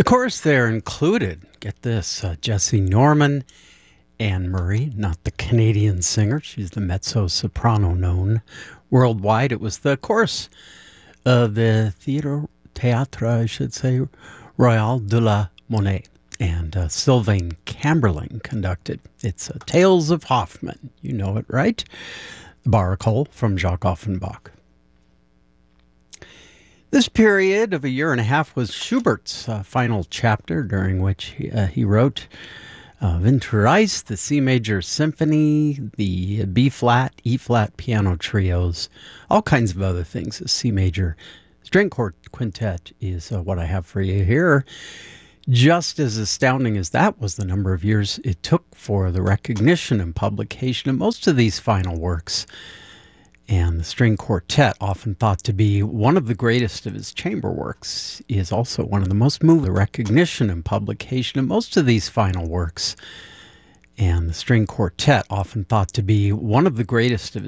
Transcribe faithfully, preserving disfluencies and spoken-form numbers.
course, they're included. Get this, uh, Jesse Norman, Anne Murray, not the Canadian singer. She's the mezzo-soprano known worldwide. It was the chorus of the Theatre, Théâtre, I should say, Royal de la Monnaie. And uh, Sylvain Camberling conducted. It's uh, Tales of Hoffmann. You know it, right? The Barcarolle from Jacques Offenbach. This period of a year and a half was Schubert's uh, final chapter, during which he, uh, he wrote uh, Winterreise, the C major symphony, the B-flat, E-flat piano trios, all kinds of other things. The C major string quintet is uh, what I have for you here. Just as astounding as that was the number of years it took for the recognition and publication of most of these final works. And the string quartet, often thought to be one of the greatest of his chamber works, is also one of the most moving. The recognition and publication of most of these final works. And the string quartet, often thought to be one of the greatest of his